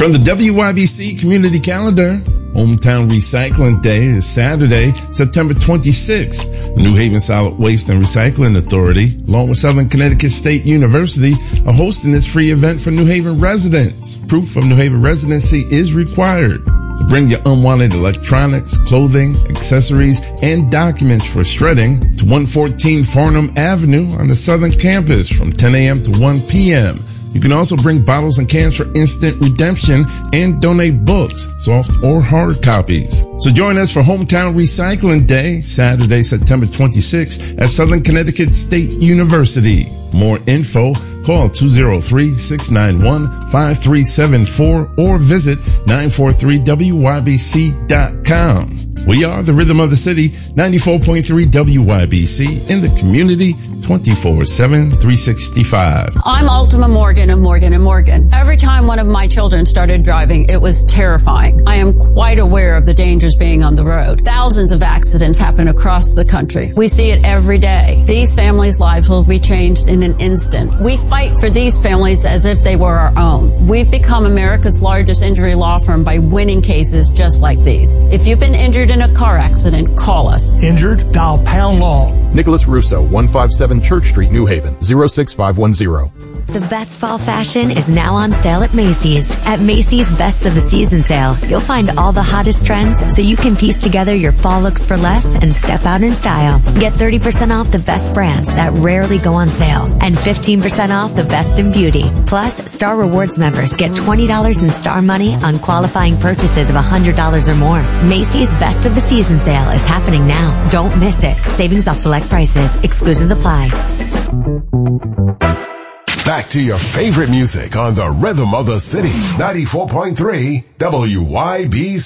From the WYBC Community Calendar, Hometown Recycling Day is Saturday, September 26th. The New Haven Solid Waste and Recycling Authority, along with Southern Connecticut State University, are hosting this free event for New Haven residents. Proof of New Haven residency is required. So bring your unwanted electronics, clothing, accessories, and documents for shredding to 114 Farnham Avenue on the Southern Campus from 10 a.m. to 1 p.m. You can also bring bottles and cans for instant redemption and donate books, soft or hard copies. So join us for Hometown Recycling Day, Saturday, September 26th at Southern Connecticut State University. More info, call 203-691-5374 or visit 943wybc.com. We are the Rhythm of the City, 94.3 WYBC in the community, 24/7, 365. I'm Ultima Morgan of Morgan & Morgan. Every time one of my children started driving, it was terrifying. I am quite aware of the dangers being on the road. Thousands of accidents happen across the country. We see it every day. These families' lives will be changed in an instant. We fight for these families as if they were our own. We've become America's largest injury law firm by winning cases just like these. If you've been injured in a car accident, call us. Injured? Dial Pound Law. Nicholas Russo, 157 Church Street, New Haven, 06510. The best fall fashion is now on sale at Macy's. At Macy's Best of the Season sale, you'll find all the hottest trends so you can piece together your fall looks for less and step out in style. Get 30% off the best brands that rarely go on sale and 15% off the best in beauty. Plus, Star Rewards members get $20 in Star money on qualifying purchases of $100 or more. Macy's Best of the Season sale is happening now. Don't miss it. Savings off select prices. Exclusions apply. Back to your favorite music on the Rhythm of the City, 94.3 WYBC.